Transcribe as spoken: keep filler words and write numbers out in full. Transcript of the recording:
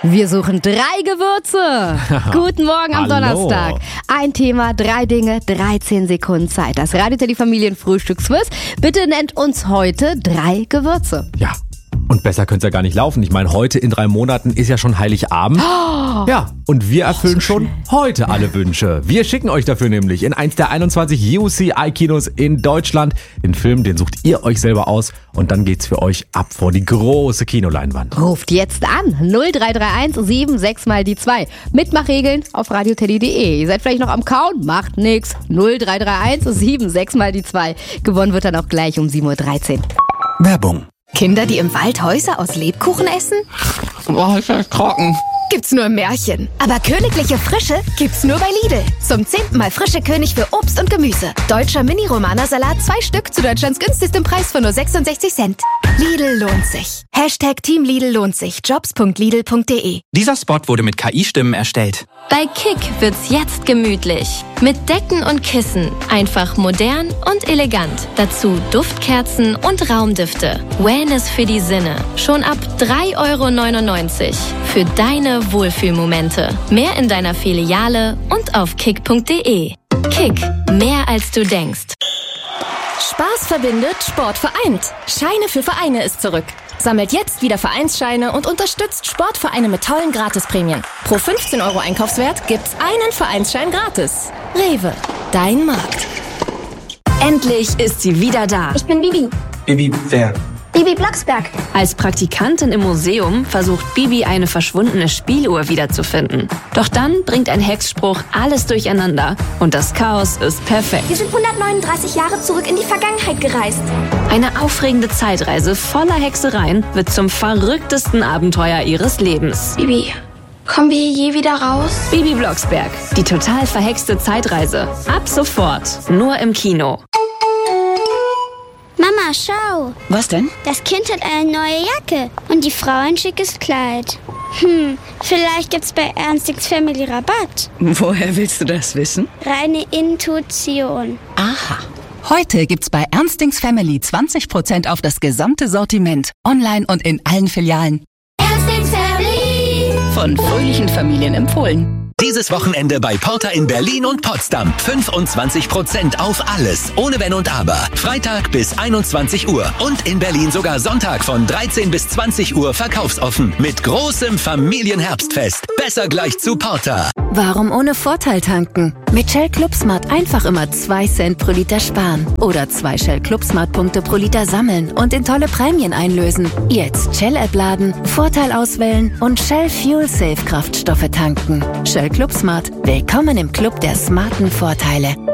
Wir suchen drei Gewürze. Guten Morgen am Hallo. Donnerstag. Ein Thema, drei Dinge, dreizehn Sekunden Zeit. Das Radio Teddy Familienfrühstücksquiz. Bitte nennt uns heute drei Gewürze. Ja, und besser könnte es ja gar nicht laufen. Ich meine, heute in drei Monaten ist ja schon Heiligabend. Oh. Ja, und wir erfüllen oh, so schon heute alle Wünsche. Wir schicken euch dafür nämlich in eins der einundzwanzig U C I-Kinos in Deutschland. Den Film, den sucht ihr euch selber aus und dann geht's für euch ab vor die große Kinoleinwand. Ruft jetzt an null drei drei eins sieben sechs mal die zwei. Mitmachregeln auf radioteddy punkt de. Ihr seid vielleicht noch am Kauen? Macht nix. null drei drei eins sieben sechs mal die zwei. Gewonnen wird dann auch gleich um sieben Uhr dreizehn. Werbung. Kinder, die im Wald Häuser aus Lebkuchen essen? Boah, ist das trocken. Gibt's nur im Märchen. Aber königliche Frische gibt's nur bei Lidl. Zum zehnten Mal frische König für Obst und Gemüse. Deutscher Mini-Romana-Salat, zwei Stück zu Deutschlands günstigstem Preis von nur sechsundsechzig Cent. Lidl lohnt sich. Hashtag Team Lidl lohnt sich. Jobs punkt lidl punkt de. Dieser Spot wurde mit K I-Stimmen erstellt. Bei Kick wird's jetzt gemütlich. Mit Decken und Kissen. Einfach modern und elegant. Dazu Duftkerzen und Raumdüfte. Wellness für die Sinne. Schon ab drei Euro neunundneunzig. Für deine Wohlfühlmomente. Mehr in deiner Filiale und auf kick punkt de. Kick. Mehr als du denkst. Spaß verbindet, Sport vereint. Scheine für Vereine ist zurück. Sammelt jetzt wieder Vereinsscheine und unterstützt Sportvereine mit tollen Gratisprämien. Pro fünfzehn Euro Einkaufswert gibt's einen Vereinsschein gratis. Rewe, dein Markt. Endlich ist sie wieder da. Ich bin Bibi. Bibi wer? Bibi Blocksberg. Als Praktikantin im Museum versucht Bibi eine verschwundene Spieluhr wiederzufinden. Doch dann bringt ein Hexspruch alles durcheinander und das Chaos ist perfekt. Wir sind hundertneununddreißig Jahre zurück in die Vergangenheit gereist. Eine aufregende Zeitreise voller Hexereien wird zum verrücktesten Abenteuer ihres Lebens. Bibi, kommen wir hier je wieder raus? Bibi Blocksberg, die total verhexte Zeitreise. Ab sofort, nur im Kino. Mama, schau. Was denn? Das Kind hat eine neue Jacke und die Frau ein schickes Kleid. Hm, vielleicht gibt's bei Ernstings Family Rabatt. Woher willst du das wissen? Reine Intuition. Aha. Heute gibt's bei Ernstings Family zwanzig Prozent auf das gesamte Sortiment. Online und in allen Filialen. Ernstings Family. Von fröhlichen Familien empfohlen. Dieses Wochenende bei Porter in Berlin und Potsdam. fünfundzwanzig Prozent auf alles, ohne Wenn und Aber. Freitag bis einundzwanzig Uhr. Und in Berlin sogar Sonntag von dreizehn bis zwanzig Uhr verkaufsoffen. Mit großem Familienherbstfest. Besser gleich zu Porter. Warum ohne Vorteil tanken? Mit Shell Club Smart einfach immer zwei Cent pro Liter sparen. Oder zwei Shell Club Smart Punkte pro Liter sammeln und in tolle Prämien einlösen. Jetzt Shell-App laden, Vorteil auswählen und Shell Fuel Safe Kraftstoffe tanken. Shell Club Smart. Willkommen im Club der smarten Vorteile.